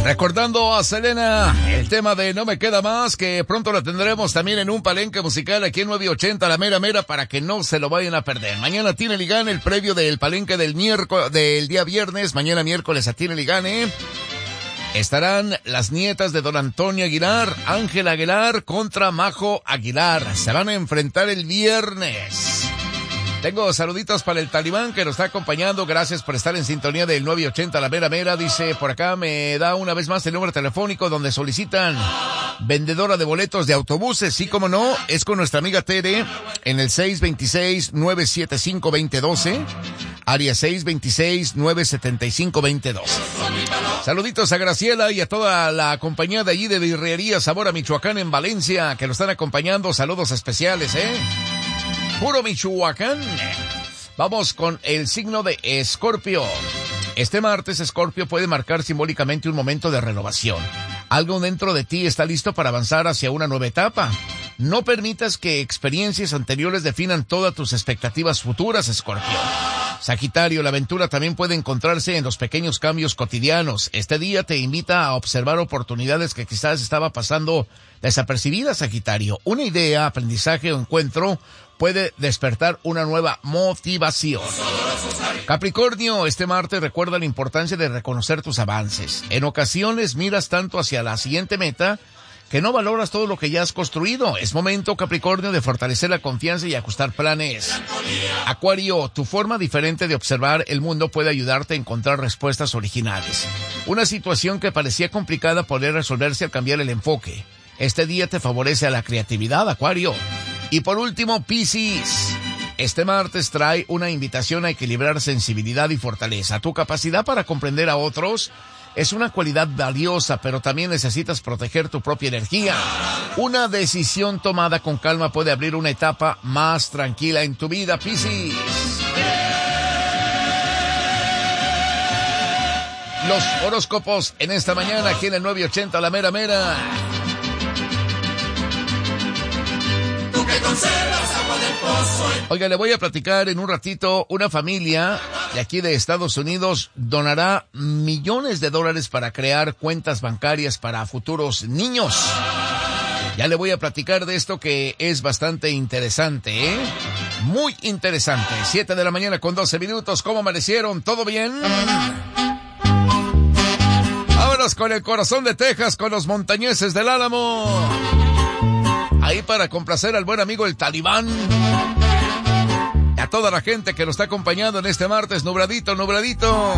Recordando a Selena, el tema de No Me Queda Más, que pronto la tendremos también en un palenque musical aquí en 980, la mera mera, para que no se lo vayan a perder. Mañana tiene Ligane, el previo del palenque del día viernes, mañana miércoles a Tiene Ligane. Estarán las nietas de don Antonio Aguilar, Ángela Aguilar contra Majo Aguilar. Se van a enfrentar el viernes. Tengo saluditos para el Talibán que nos está acompañando. Gracias por estar en sintonía del 980 La Mera Mera. Dice por acá, me da una vez más el número telefónico donde solicitan vendedora de boletos de autobuses. Sí, como no, es con nuestra amiga Tere en el 626-975-2012. Área 626-975-2012. Saluditos a Graciela y a toda la compañía de allí de Birrería Sabor a Michoacán en Valencia que nos están acompañando. Saludos especiales, Puro Michoacán. Vamos con el signo de Escorpio. Este martes, Escorpio puede marcar simbólicamente un momento de renovación. Algo dentro de ti está listo para avanzar hacia una nueva etapa. No permitas que experiencias anteriores definan todas tus expectativas futuras, Escorpio. Sagitario, la aventura también puede encontrarse en los pequeños cambios cotidianos. Este día te invita a observar oportunidades que quizás estaba pasando desapercibidas, Sagitario. Una idea, aprendizaje o encuentro puede despertar una nueva motivación. Capricornio, este martes recuerda la importancia de reconocer tus avances. En ocasiones miras tanto hacia la siguiente meta que no valoras todo lo que ya has construido. Es momento, Capricornio, de fortalecer la confianza y ajustar planes. Acuario, tu forma diferente de observar el mundo puede ayudarte a encontrar respuestas originales. Una situación que parecía complicada puede resolverse al cambiar el enfoque. Este día te favorece a la creatividad, Acuario. Y por último, Piscis. Este martes trae una invitación a equilibrar sensibilidad y fortaleza. Tu capacidad para comprender a otros es una cualidad valiosa, pero también necesitas proteger tu propia energía. Una decisión tomada con calma puede abrir una etapa más tranquila en tu vida, Piscis. Los horóscopos en esta mañana aquí en el 980 La Mera Mera. Oiga, le voy a platicar en un ratito. Una familia de aquí de Estados Unidos donará millones de dólares para crear cuentas bancarias para futuros niños. Ya le voy a platicar de esto que es bastante interesante, Muy interesante. 7 de la mañana con 12 minutos. ¿Cómo amanecieron? ¿Todo bien? Vámonos con el corazón de Texas, con los montañeses del Álamo. Ahí para complacer al buen amigo el Talibán. Y a toda la gente que nos está acompañando en este martes nubladito.